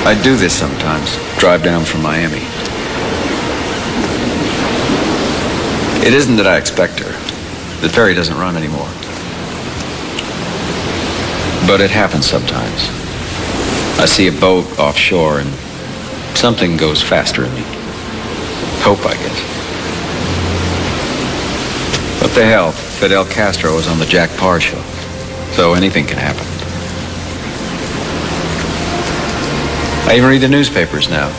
I do this sometimes, drive down from Miami. It isn't that I expect her. The ferry doesn't run anymore. But it happens sometimes. I see a boat offshore and something goes faster in me. Hope, I guess. What the hell? Fidel Castro was on the Jack Parr show. So anything can happen. I even read the newspapers now.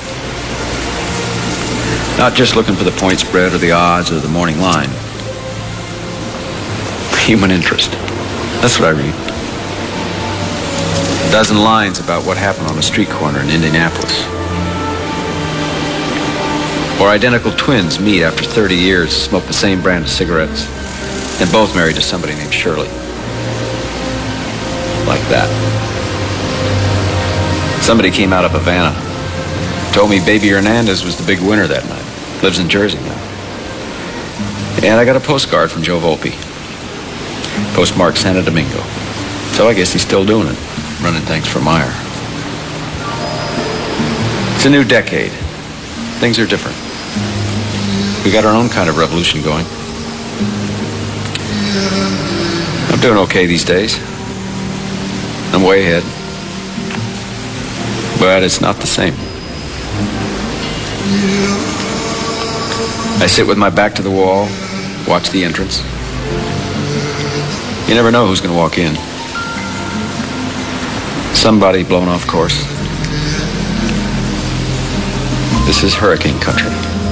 Not just looking for the point spread or the odds or the morning line. Human interest. That's what I read. A dozen lines about what happened on a street corner in Indianapolis. Or identical twins meet after 30 years, smoke the same brand of cigarettes, and both married to somebody named Shirley. Like that. Somebody came out of Havana, told me Baby Hernandez was the big winner that night. Lives in Jersey now. And I got a postcard from Joe Volpe. Postmarked Santo Domingo. So I guess he's still doing it, running things for Meyer. It's a new decade. Things are different. We got our own kind of revolution going. I'm doing okay these days. I'm way ahead. But it's not the same. I sit with my back to the wall, watch the entrance. You never know who's going to walk in. Somebody blown off course. This is hurricane country.